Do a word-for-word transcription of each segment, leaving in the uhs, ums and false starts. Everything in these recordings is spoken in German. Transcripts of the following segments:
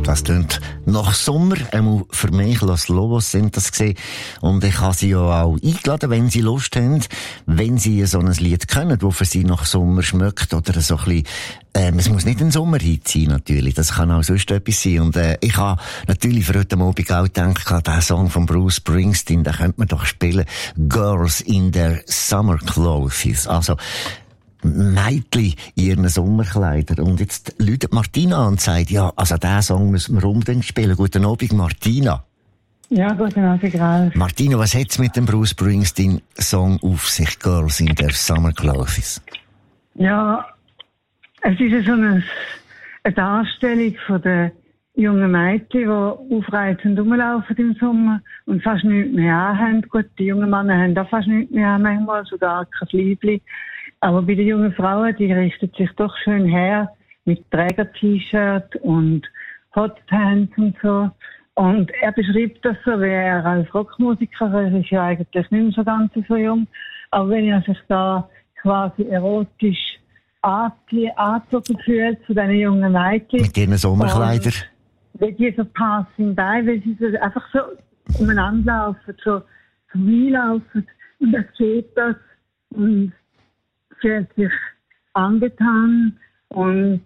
Das klingt nach Sommer, einmal für mich, Los Lobos sind das gesehen. Und ich habe sie ja auch eingeladen, wenn sie Lust haben, wenn sie so ein Lied können, das für sie nach Sommer schmeckt oder so ein bisschen, ähm, es muss nicht ein Sommerhit sein, natürlich. Das kann auch sonst etwas sein. Und, äh, ich habe natürlich für heute Abend auch gedacht, der Song von Bruce Springsteen, den könnte man doch spielen. Girls in their Summer Clothes. Also, Mädchen in ihren Sommerkleidern. Und jetzt läutet Martina an und sagt, ja, also diesen Song müssen wir unbedingt spielen. Guten Abend, Martina. Ja, guten Abend, Ralf. Martina, was hat's mit dem Bruce Springsteen Song auf sich, Girls in their Summer Clothes? Ja, es ist so eine, eine Darstellung von den jungen Mädchen, die aufreizend rumlaufen im Sommer und fast nichts mehr anhaben. Gut, die jungen Männer haben auch fast nichts mehr an, manchmal sogar kein Liebling. Aber bei den jungen Frauen, die richtet sich doch schön her mit Träger-T-Shirt und Hotpants und so. Und er beschreibt das so, wie er als Rockmusiker, er ist ja eigentlich nicht mehr so ganz so jung, aber wenn er sich da quasi erotisch angezogen fühlt zu diesen jungen Mädchen. Mit ihren Sommerkleidern. Wie die so passing by, weil sie so einfach so umeinander laufen, so vorbeilaufen und er sieht das und fühlt sich angetan und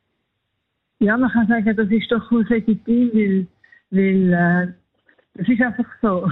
ja, man kann sagen, das ist doch legitim, weil, weil äh, das ist einfach so.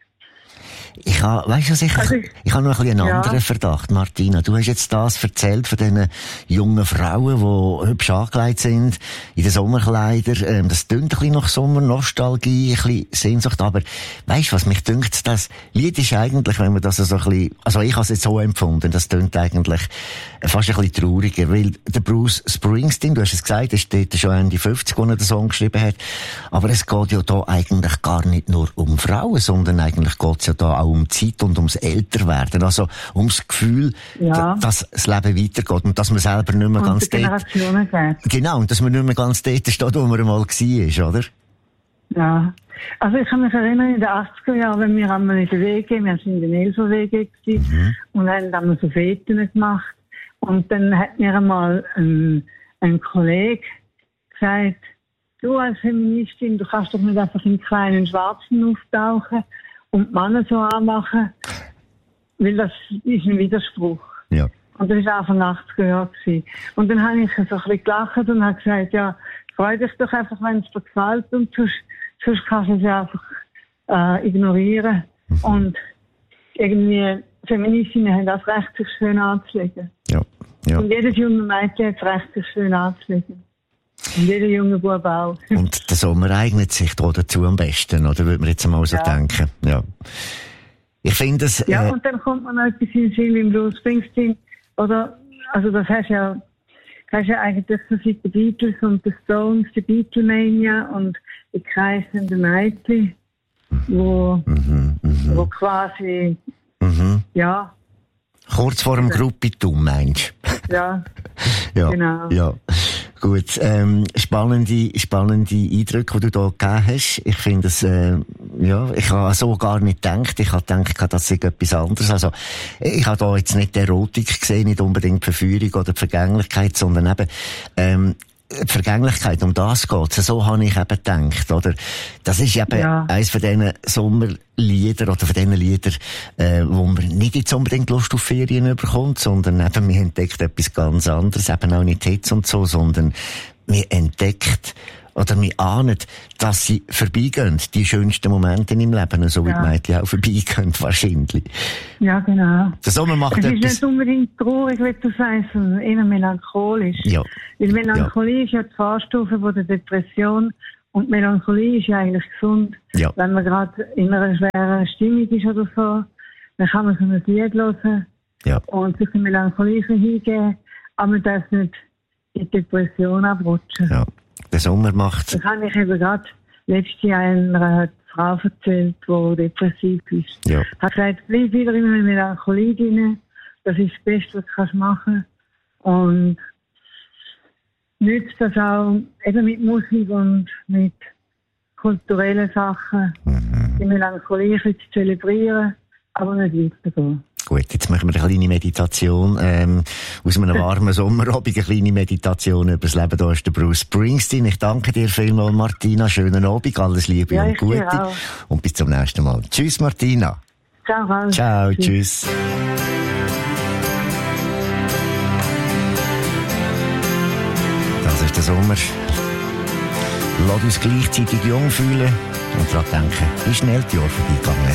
Ich habe, weißt du, sicher, also ich, ich habe noch ein bisschen einen ja. anderen Verdacht, Martina. Du hast jetzt das erzählt von diesen jungen Frauen, die hübsch angekleidet sind, in den Sommerkleidern. Ähm, das klingt ein bisschen nach Sommernostalgie, ein bisschen Sehnsucht. Aber weißt du was, mich dünkt, das Lied ist eigentlich, wenn man das so ein bisschen, also ich habe es jetzt so empfunden, das klingt eigentlich fast ein bisschen trauriger, weil der Bruce Springsteen, du hast es gesagt, er steht schon Ende fünfzig, als er den Song geschrieben hat. Aber es geht ja da eigentlich gar nicht nur um Frauen, sondern eigentlich geht es ja da auch um Zeit und ums Älterwerden. Also ums Gefühl, ja. dass das Leben weitergeht und dass man selber nicht mehr und ganz dort... Geht. Genau, und dass man nicht mehr ganz dort steht, wo man einmal war, oder? Ja. Also ich kann mich erinnern, in den achtziger Jahren, wenn wir einmal in der W G, wir waren in der Nelso-W G mhm. und haben dann so Feten gemacht. Und dann hat mir einmal ein, ein Kollege gesagt, du als Feministin, du kannst doch nicht einfach in kleinen Schwarzen auftauchen und die Männer so anmachen, weil das ist ein Widerspruch. Ja. Und das war Anfang achtziger Jahre. Und dann habe ich so ein bisschen gelacht und habe gesagt, ja, freu dich doch einfach, wenn es dir gefällt und sonst, sonst kannst du es einfach äh, ignorieren. Mhm. Und irgendwie, Feministinnen haben das Recht, sich schön anzulegen. Ja. Ja. Und jedes junge Mädchen hat das Recht, sich schön anzulegen. Und jeder junge Bub auch. Und der Sommer eignet sich da dazu am besten, oder? Würde man jetzt einmal so ja. denken. Ja. Ich finde es... Äh ja, und dann kommt man noch etwas in den Sinn im Bruce Springsteen. Oder, also das hast ja, hast ja eigentlich so seit den Beatles und den Stones, die Beatlemania und die kreisenden Mädchen, wo, mhm, mh. wo quasi, mhm. ja... Kurz vor dem Gruppitum, meinst du? Ja, ja, genau. Ja. Gut, ähm, spannende, spannende Eindrücke, die du da gegeben hast. Ich finde es, äh, ja, ich habe so gar nicht gedacht. Ich habe gedacht, das sei etwas anderes. Also, ich habe da jetzt nicht die Erotik gesehen, nicht unbedingt die Verführung oder die Vergänglichkeit, sondern eben, ähm, die Vergänglichkeit, um das geht's. So habe ich eben gedacht, oder? Das ist eben ja. eines von diesen Sommerliedern oder von diesen Liedern, äh, wo man nicht jetzt unbedingt Lust auf Ferien bekommt, sondern eben, man entdeckt etwas ganz anderes, eben auch nicht Hits und so, sondern man entdeckt oder man ahnt, dass sie vorbeigehen, die schönsten Momente im Leben, so wie ja. die Mädchen auch vorbeigehen, wahrscheinlich. Ja, genau. Der Sommer macht es etwas... ist nicht unbedingt traurig, wie du sagst, sondern eher melancholisch. Ja. Weil Melancholie ja. ist ja die Vorstufe von der Depression und Melancholie ist ja eigentlich gesund. Ja. Wenn man gerade in einer schweren Stimmung ist oder so, dann kann man so ein Lied hören ja. und sich in Melancholie hingeben, aber man darf nicht in die Depression abrutschen. Ja. Der Sommer macht... Das habe ich eben gerade letztes Jahr einer Frau erzählt, die depressiv ist. Ja. Hat gesagt, bleib wieder in eine Melancholie drin. Das ist das Beste, was du machen kannst. Und nützt das auch eben mit Musik und mit kulturellen Sachen, mhm. die Melancholie zu zelebrieren, aber nicht weitergehen. Gut, jetzt machen wir eine kleine Meditation, ähm, aus einem warmen Sommerabend, eine kleine Meditation über das Leben. Da ist der Bruce Springsteen. Ich danke dir vielmals, Martina. Schönen Abend, alles Liebe ja, und Gute. Und bis zum nächsten Mal. Tschüss, Martina. Ciao, Val. Ciao, tschüss. tschüss. Das ist der Sommer. Lass uns gleichzeitig jung fühlen und daran denken, wie schnell die Jahre vorbeigegangen